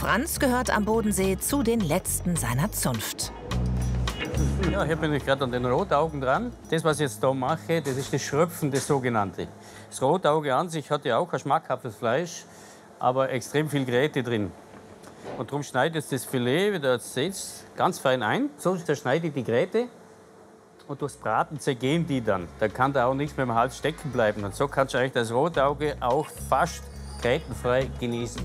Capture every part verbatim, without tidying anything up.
Franz gehört am Bodensee zu den letzten seiner Zunft. Ja, hier bin ich gerade an den Rotaugen dran. Das, was ich jetzt da mache, das ist das Schröpfen, das sogenannte. Das Rotauge an sich hat ja auch ein schmackhaftes Fleisch, aber extrem viel Gräte drin. Und darum schneide ich das Filet, wie ihr jetzt seht, ganz fein ein. So schneide ich die Gräte und durchs Braten zergehen die dann. Da kann da auch nichts mehr im Hals stecken bleiben. Und so kannst du eigentlich das Rotauge auch fast grätenfrei genießen.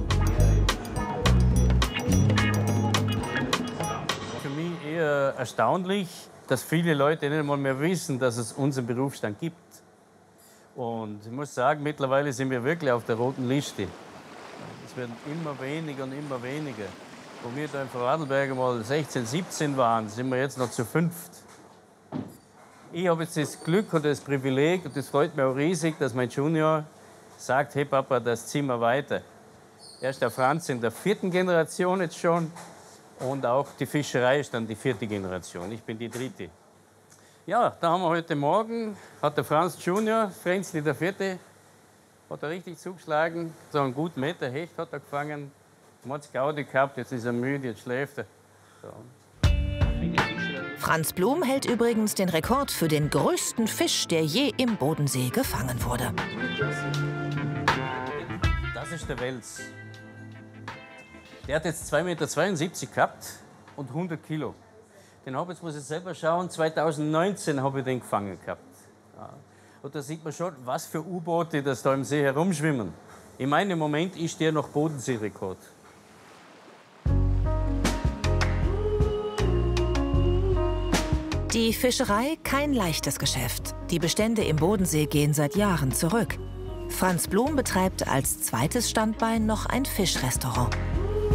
Für mich eher erstaunlich, dass viele Leute nicht einmal mehr wissen, dass es unseren Berufsstand gibt. Und ich muss sagen, mittlerweile sind wir wirklich auf der roten Liste. Es werden immer weniger und immer weniger. Wo wir da in Vorarlberg mal sechzehn, siebzehn waren, sind wir jetzt noch zu fünft. Ich habe jetzt das Glück und das Privileg, und das freut mich auch riesig, dass mein Junior sagt, hey Papa, das ziehen wir weiter. Er ist der Franz in der vierten Generation jetzt schon und auch die Fischerei ist dann die vierte Generation. Ich bin die dritte. Ja, da haben wir heute Morgen, hat der Franz Junior, Frenzli der vierte, hat er richtig zugeschlagen. So einen guten Meter Hecht hat er gefangen. Er hat es Gaudi gehabt, jetzt ist er müde, jetzt schläft er. So. Franz Blum hält übrigens den Rekord für den größten Fisch, der je im Bodensee gefangen wurde. Das ist der Wels. Der hat jetzt zwei Meter zweiundsiebzig gehabt und hundert Kilo. Den habe ich, jetzt muss ich selber schauen, zweitausendneunzehn habe ich den gefangen gehabt. Ja. Und da sieht man schon, was für U-Boote das da im See herumschwimmen. Ich meine, im Moment ist der noch Bodenseerekord. Die Fischerei kein leichtes Geschäft. Die Bestände im Bodensee gehen seit Jahren zurück. Franz Blum betreibt als zweites Standbein noch ein Fischrestaurant.